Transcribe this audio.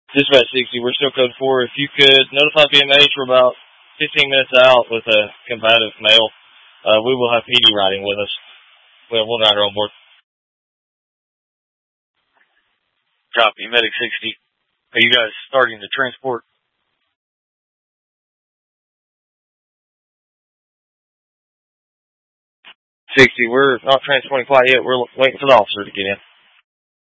Dispatch 60, we're still code 4. If you could notify BMH, we're about 15 minutes out with a combative male. We will have PD riding with us. We have one rider on board. Copy, Medic 60. Are you guys starting to transport? 60, we're not transporting quite yet. We're waiting for the officer to get in.